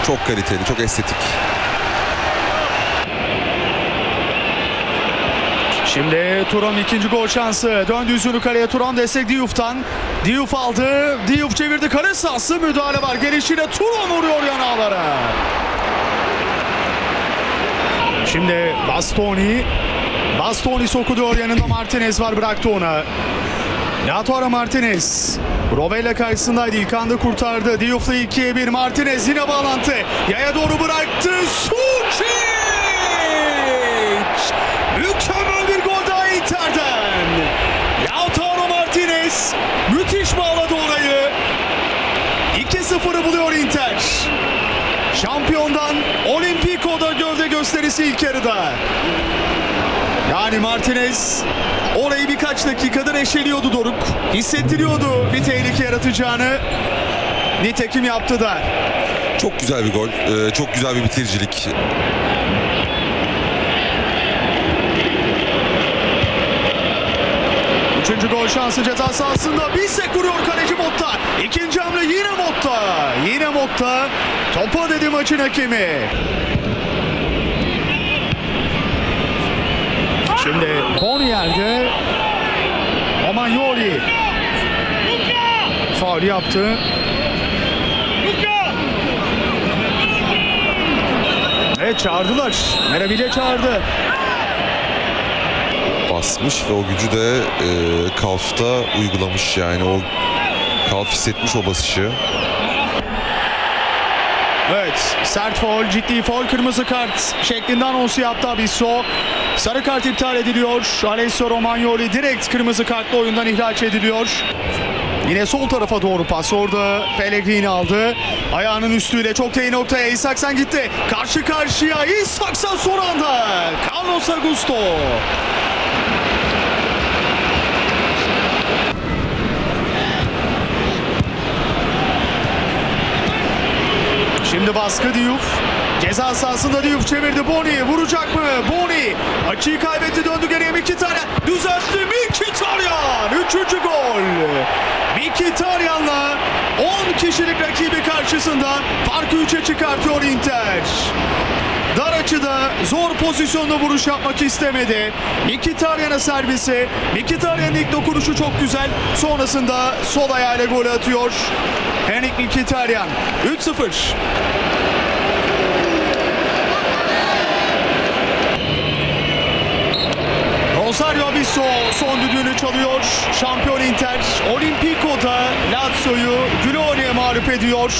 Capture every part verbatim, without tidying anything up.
Çok kaliteli, çok estetik. Şimdi Thuram ikinci gol şansı. Döndü yüzünü kaleye. Thuram destek Diouf'tan. Diouf aldı. Diouf çevirdi. Kale sahası, müdahale var. Gelişiyle Thuram vuruyor yan ağlara. Şimdi Bastoni. Bastoni sokuyor, yanında Martinez var, bıraktı ona. Lautaro Martinez. Rovella karşısındaydı. İlk anda kurtardı. Diouf'la ikiye bir. Martinez yine bağlantı. Yaya doğru bıraktı. Suçic! Mükemmel bir gol daha Inter'den. Lautaro Martinez müthiş bağladı orayı. iki sıfırı buluyor Inter. Şampiyondan Olimpiko'da gövde gösterisi ilk yarıda. Yani Martinez orayı birkaç dakikadır eşeliyordu Doruk. Hissettiriyordu bir tehlike yaratacağını. Nitekim yaptı da. Çok güzel bir gol. Ee, çok güzel bir bitiricilik. Üçüncü gol şansı ceza sahasında. Bissek vuruyor, kaleci Motta. İkinci hamle yine Motta. Yine Motta. Topa dedi maçın hakemi. Şimdi Boni yerde. Romagnoli faul yaptı. Evet, çağırdılar. Merabile çağırdı. Basmış ve o gücü de e, kalfta uygulamış, yani o kalf hissetmiş o basışı. Evet, sert faul, ciddi faul, kırmızı kart şeklinde anonsu yaptı Abisso. Sarı kart iptal ediliyor. Alessio Romagnoli direkt kırmızı kartla oyundan ihraç ediliyor. Yine sol tarafa doğru pas, orada Pellegrini aldı. Ayağının üstüyle çok iyi noktaya İshaksen gitti. Karşı karşıya İshaksen son anda. Carlos Augusto. Şimdi baskı Diouf. Ceza sahasında Diouf çevirdi. Boni vuracak mı? Boni açıyı kaybetti, döndü geriye. Mkhitaryan düzeltti. Mkhitaryan üçüncü gol. Mkhitaryan'la on kişilik rakibi karşısında farkı üçe çıkartıyor Inter. Dar açıda zor pozisyonda vuruş yapmak istemedi. Mkhitaryan'a servisi. Mkhitaryan'ın ilk dokunuşu çok güzel. Sonrasında sol ayağıyla gol atıyor Henrik Mkhitaryan. üç sıfır. Rosario Abisso son düdüğünü çalıyor. Şampiyon Inter Olimpiko'da Lazio'yu güle oynaya mağlup ediyor.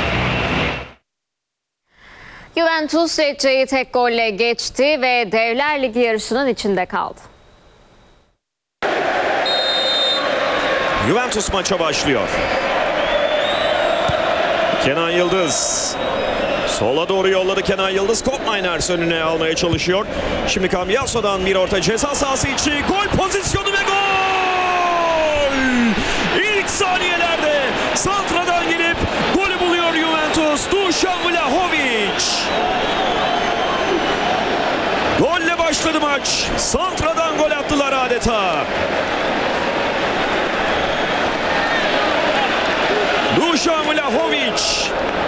Juventus Lecce'yi tek golle geçti ve Devler Ligi yarışının içinde kaldı. Juventus maça başlıyor. Kenan Yıldız sola doğru yolladı. Kenan Yıldız Koopmeiners önüne almaya çalışıyor. Şimdi Cambiaso'dan bir orta, ceza sahası içi gol pozisyonu ve gol! İlk saniyelerde santradan gelip golü buluyor Juventus. Dušan Vlahović. Golle başladı maç. Santradan gol attılar adeta. Dušan Vlahović.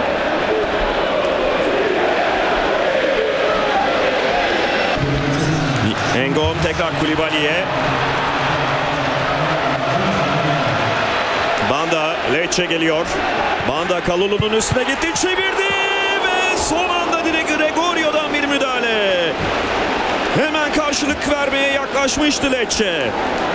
Engom tekrar Koulibaly'e. Banda, Lecce geliyor. Banda Kalulu'nun üstüne gitti, çevirdi ve son anda direkt Gregorio'dan bir müdahale. Hemen karşılık vermeye yaklaşmıştı Lecce.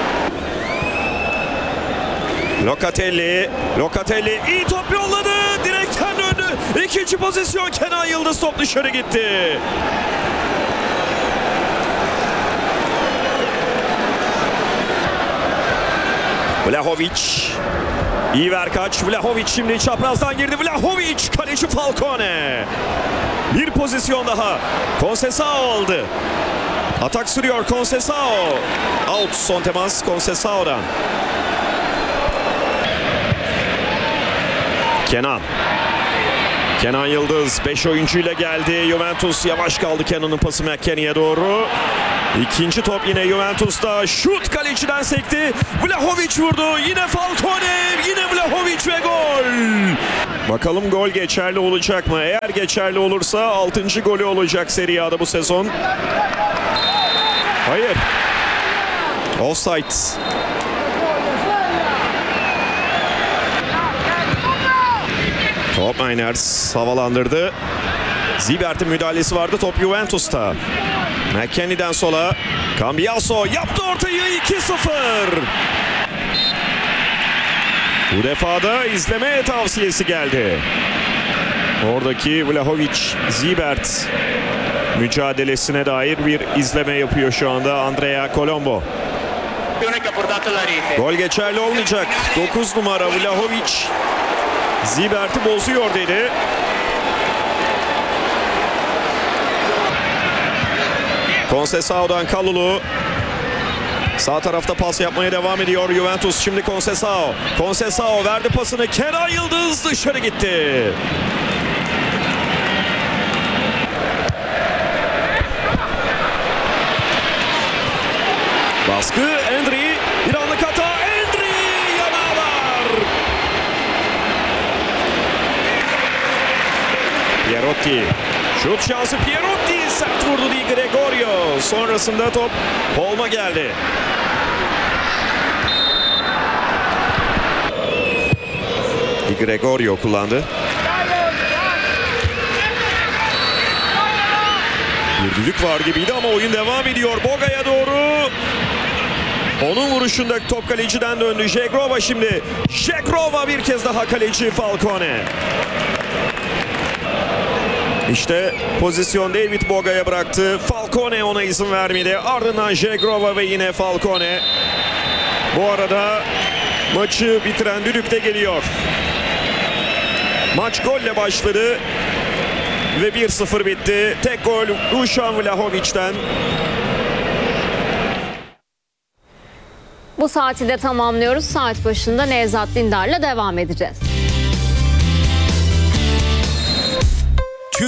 Locatelli, Locatelli iyi top yolladı, direkten döndü. İkinci pozisyon, Kenan Yıldız, top dışarı gitti. Vlahović. İyi ver kaç. Vlahović şimdi çaprazdan girdi. Vlahović, kaleci Falcone. Bir pozisyon daha. Conceição aldı. Atak sürüyor Conceição. Out, son temas Conceição'dan. Kenan. Kenan Yıldız beş oyuncuyla geldi. Juventus yavaş kaldı. Kenan'ın pası McKennie'ye doğru. İkinci top yine Juventus'ta. Şut kaleciden sekti. Vlahović vurdu. Yine Falcone. Yine Vlahović ve gol. Bakalım gol geçerli olacak mı? Eğer geçerli olursa altıncı golü olacak Serie A'da bu sezon. Hayır. Offside. Top Mainers havalandırdı. Ziebert'in müdahalesi vardı. Top Juventus'ta. McKennie'den sola. Cambiaso yaptı ortayı, iki sıfır. Bu defa da izleme tavsiyesi geldi. Oradaki Vlahovic, Ziebert mücadelesine dair bir izleme yapıyor şu anda Andrea Colombo. Gol geçerli olmayacak. dokuz numara Vlahovic Ziebert'i bozuyor dedi. Conceição'dan Kalulu. Sağ tarafta pas yapmaya devam ediyor Juventus. Şimdi Conceição. Conceição verdi pasını. Kenan Yıldız dışarı gitti. Baskı Endri. Bir anlık hata. Endri yanağlar. Pierotti. Şut şansı Pierotti. Sert vurdu Di Gregorio. Sonrasında top Holm'a geldi. Di Gregorio kullandı. Bir düdük var gibiydi ama oyun devam ediyor. Boga'ya doğru. Onun vuruşundaki top kaleciden döndü. Jegrova şimdi. Jegrova bir kez daha kaleci Falcone. İşte pozisyon David Boga'ya bıraktı. Falcone ona izin vermedi. Ardından Jegrova ve yine Falcone. Bu arada maçı bitiren düdük de geliyor. Maç golle başladı ve bir sıfır bitti. Tek gol Dušan Vlahovic'ten. Bu saati de tamamlıyoruz. Saat başında Nevzat Dindar'la devam edeceğiz.